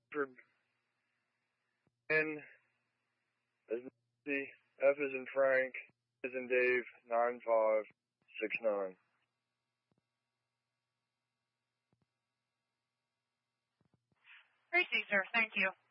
for N as Nancy, F as in Frank, as in Dave, 9569. Tracy, sir. Thank you.